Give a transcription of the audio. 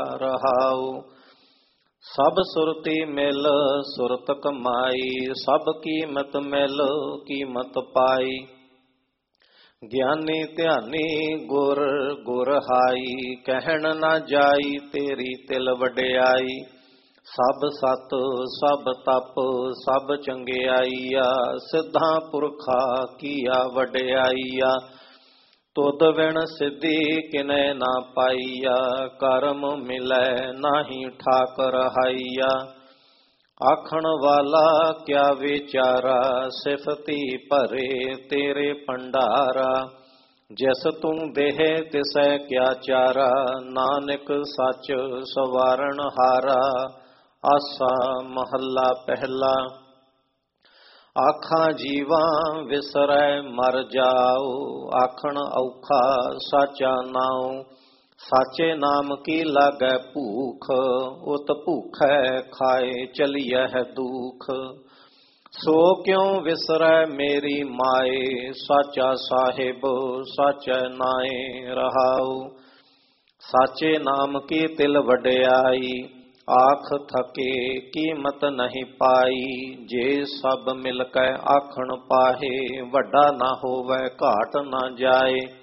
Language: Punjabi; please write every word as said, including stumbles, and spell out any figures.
ਰਹਾਉ। ਸਭ ਸੁਰਤੀ ਮਿਲ ਸੁਰਤ ਕਮਾਈ, ਸਭ ਕੀਮਤ ਮਿਲ ਕੀਮਤ ਪਾਈ। ਗਿਆਨੀ ਧਿਆਨੀ ਗੁਰ ਗੁਰ ਹਾਈ, ਕਹਿਣ ਨਾ ਜਾਈ ਤੇਰੀ ਤਿਲ ਵਡਿਆਈ। ਸਭ ਸਤ ਸਭ ਤਪ ਸਭ ਚੰਗਿਆਈਆ, ਸਿੱਧਾਂ ਪੁਰਖਾ ਕੀਆ ਵਡਿਆਈਆ। ਤੁਧ ਬਿਨ ਸਿੱਧੀ ਕਿਨੈ ਨਾ ਪਾਈਆ, ਕਰਮ ਮਿਲੈ ਨਾਹੀ ਠਾਕੁਰ ਹਾਈਆ। ਆਖਣ ਵਾਲਾ ਕਿਆ ਵਿਚਾਰਾ, ਸਿਫਤੀ ਭਰੇ ਤੇਰੇ ਭੰਡਾਰਾ। ਜਿਸ ਤੂੰ ਦੇਹ ਤਿਸੈ ਕਿਆ ਚਾਰਾ, ਨਾਨਕ ਸੱਚ ਸਵਾਰਨ ਹਾਰਾ। ਆਸਾ ਮਹੱਲਾ ਪਹਿਲਾ। ਆਖਾਂ ਜੀਵਾਂ ਵਿਸਰੈ ਮਰ ਜਾਉ, ਆਖਣ ਔਖਾ ਸਾਚਾ ਨਾਉ। ਸਾਚੇ ਨਾਮ ਕੀ ਲਾਗੈ ਭੂਖ, ਉਤ ਭੂਖੈ ਖਾਏ ਚਲੀਐ ਦੁਖ। ਸੋ ਕਿਉ ਵਿਸਰੈ ਮੇਰੀ ਮਾਏ, ਸਾਚਾ ਸਾਹਿਬ ਸਾਚੈ ਨਾਏ ਰਹਾਉ। ਸਾਚੇ ਨਾਮ ਕੀ ਤਿਲ ਵਡਿਆਈ, ਆਖ ਥਕੇ ਕੀਮਤ ਨਹੀਂ ਪਾਈ। ਜੇ ਸਭ ਮਿਲ ਕੇ ਆਖਣ ਪਾਹੇ, ਵੱਡਾ ਨਾ ਹੋਵੇ ਘਾਟ ਨਾ ਜਾਏ।